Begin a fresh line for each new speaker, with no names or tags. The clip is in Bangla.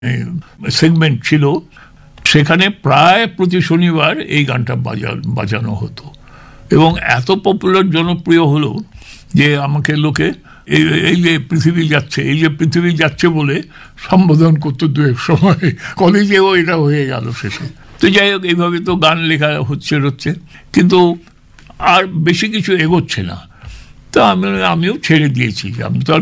সেগমেন্ট ছিল, সেখানে প্রায় প্রতি শনিবার এই গানটা বাজানো হতো এবং এত পপুলার, জনপ্রিয় হলো যে আমাকে লোকে এই যে পৃথিবী যাচ্ছে, এই যে পৃথিবী যাচ্ছে বলে সম্বোধন করতো দু এক সময়, কলেজেও এটা হয়ে গেল শেষে। তো যাই হোক, এইভাবে তো গান লেখা হচ্ছে, কিন্তু আর বেশি কিছু এগোচ্ছে না। তো আমিও ছেড়ে দিয়েছি, আমি তো